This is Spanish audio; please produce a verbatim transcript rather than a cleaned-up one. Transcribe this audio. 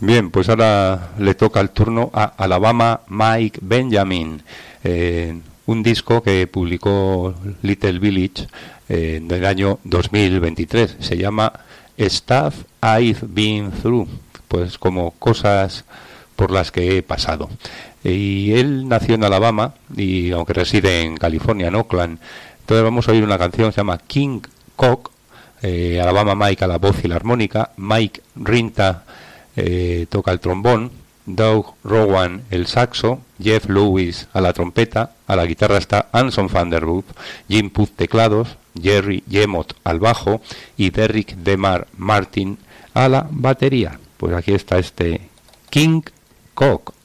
Bien, pues ahora le toca el turno a Alabama Mike Benjamin, eh, un disco que publicó Little Village eh, del año dos mil veintitrés. Se llama Stuff I've Been Through, pues como cosas por las que he pasado. Y él nació en Alabama, y aunque reside en California, en Oakland. Entonces vamos a oír una canción que se llama King Cock. eh, Alabama Mike a la voz y la armónica, Mike Rinta eh, toca el trombón, Doug Rowan el saxo, Jeff Lewis a la trompeta, a la guitarra está Anson van der Wulf, Jim Puth teclados, Jerry Yemot al bajo y Derrick Demar Martin a la batería. Pues aquí está este King Cock.